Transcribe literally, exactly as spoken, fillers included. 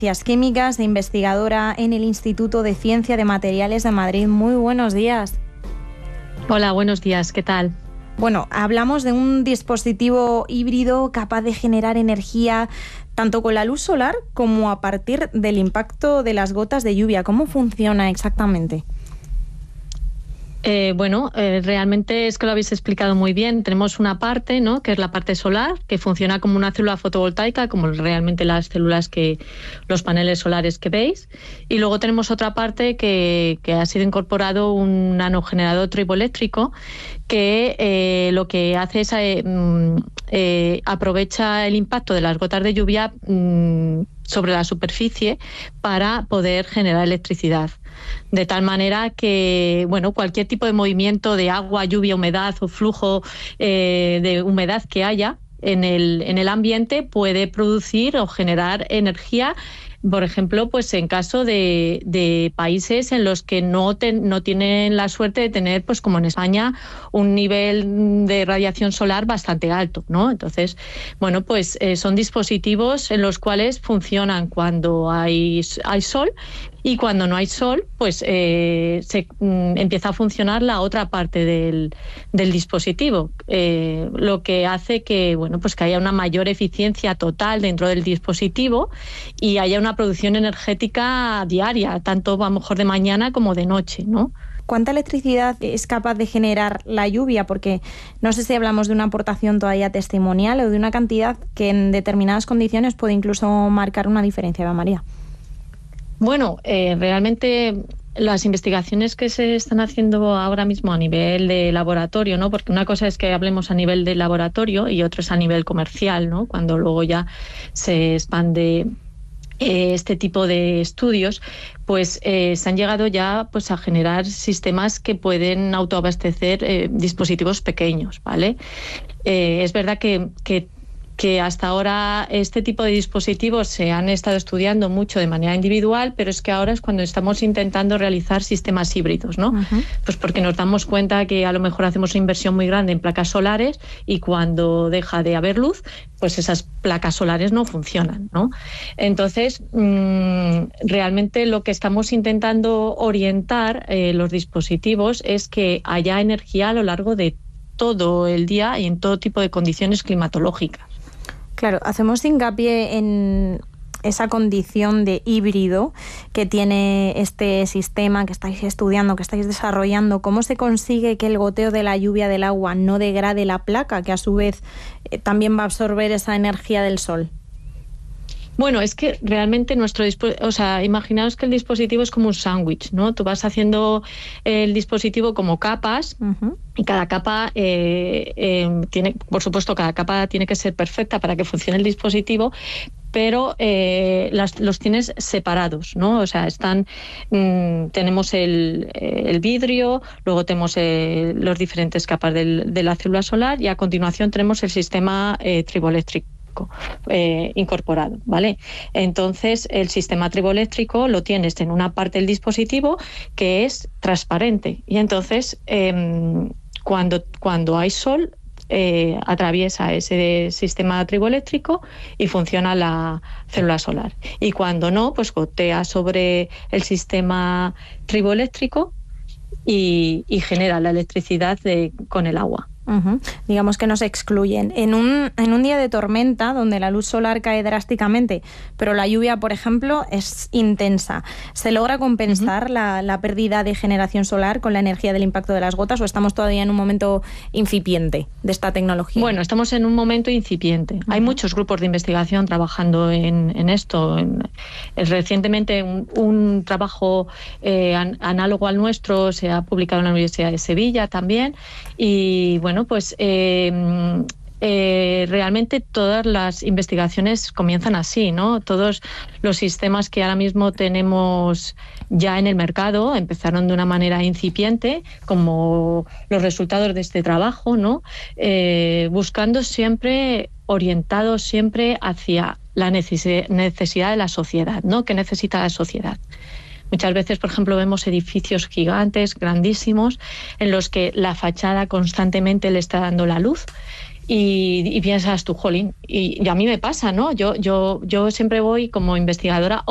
Ciencias Químicas e investigadora en el Instituto de Ciencia de Materiales de Madrid. Muy buenos días. Hola, buenos días, ¿qué tal? Bueno, hablamos de un dispositivo híbrido capaz de generar energía tanto con la luz solar como a partir del impacto de las gotas de lluvia. ¿Cómo funciona exactamente? Eh, bueno, eh, realmente es que lo habéis explicado muy bien. Tenemos una parte, ¿no?, que es la parte solar, que funciona como una célula fotovoltaica, como realmente las células que, los paneles solares que veis. Y luego tenemos otra parte que, que ha sido incorporado un nanogenerador triboeléctrico que eh, lo que hace es eh, eh, aprovecha el impacto de las gotas de lluvia mm, sobre la superficie para poder generar electricidad. De tal manera que, bueno, cualquier tipo de movimiento de agua, lluvia, humedad o flujo eh, de humedad que haya en el, en el ambiente puede producir o generar energía. Por ejemplo, pues en caso de, de países en los que no, te, no tienen la suerte de tener, pues como en España, un nivel de radiación solar bastante alto, ¿no? Entonces, bueno, pues eh, son dispositivos en los cuales funcionan cuando hay, hay sol. Y cuando no hay sol, pues eh, se mm, empieza a funcionar la otra parte del, del dispositivo, eh, lo que hace que, bueno, pues que haya una mayor eficiencia total dentro del dispositivo y haya una producción energética diaria, tanto a lo mejor de mañana como de noche, ¿no? ¿Cuánta electricidad es capaz de generar la lluvia? Porque no sé si hablamos de una aportación todavía testimonial o de una cantidad que en determinadas condiciones puede incluso marcar una diferencia, Eva María. Bueno, eh, realmente las investigaciones que se están haciendo ahora mismo a nivel de laboratorio, ¿no? Porque una cosa es que hablemos a nivel de laboratorio y otra es a nivel comercial, ¿no? Cuando luego ya se expande eh, este tipo de estudios, pues eh, se han llegado ya pues a generar sistemas que pueden autoabastecer eh, dispositivos pequeños, ¿vale? Eh, es verdad que, que que hasta ahora este tipo de dispositivos se han estado estudiando mucho de manera individual, pero es que ahora es cuando estamos intentando realizar sistemas híbridos, ¿no? Uh-huh. Pues porque nos damos cuenta que a lo mejor hacemos una inversión muy grande en placas solares y cuando deja de haber luz, pues esas placas solares no funcionan, ¿no? Entonces, mmm, realmente lo que estamos intentando orientar eh, los dispositivos es que haya energía a lo largo de todo el día y en todo tipo de condiciones climatológicas. Claro, hacemos hincapié en esa condición de híbrido que tiene este sistema que estáis estudiando, que estáis desarrollando. ¿Cómo se consigue que el goteo de la lluvia del agua no degrade la placa, que a su vez eh, también va a absorber esa energía del sol? Bueno, es que realmente nuestro dispositivo, o sea, imaginaos que el dispositivo es como un sándwich, ¿no? Tú vas haciendo el dispositivo como capas uh-huh. y cada capa eh, eh, tiene, por supuesto, cada capa tiene que ser perfecta para que funcione el dispositivo, pero eh, las, los tienes separados, ¿no? O sea, están, mmm, tenemos el, el vidrio, luego tenemos eh, los diferentes capas del, de la célula solar y a continuación tenemos el sistema eh, triboeléctrico. Eh, incorporado, ¿vale? Entonces, el sistema triboeléctrico lo tienes en una parte del dispositivo que es transparente y entonces eh, cuando, cuando hay sol eh, atraviesa ese sistema triboeléctrico y funciona la célula solar. Y cuando no, pues gotea sobre el sistema triboeléctrico y, y genera la electricidad de, con el agua. Uh-huh. Digamos que no se excluyen. En un, en un día de tormenta, donde la luz solar cae drásticamente, pero la lluvia, por ejemplo, es intensa, ¿se logra compensar uh-huh. la, la pérdida de generación solar con la energía del impacto de las gotas o estamos todavía en un momento incipiente de esta tecnología? Bueno, estamos en un momento incipiente. Uh-huh. Hay muchos grupos de investigación trabajando en, en esto. En, en, recientemente un, un trabajo eh, an, análogo al nuestro se ha publicado en la Universidad de Sevilla también y bueno, Bueno, pues eh, eh, realmente todas las investigaciones comienzan así, ¿no? Todos los sistemas que ahora mismo tenemos ya en el mercado empezaron de una manera incipiente, como los resultados de este trabajo, ¿no? Eh, buscando siempre, orientados siempre hacia la necesidad de la sociedad, ¿no? ¿Qué necesita la sociedad? Muchas veces, por ejemplo, vemos edificios gigantes, grandísimos, en los que la fachada constantemente le está dando la luz y, y piensas tú, jolín, y, y a mí me pasa, ¿no? Yo, yo, yo siempre voy como investigadora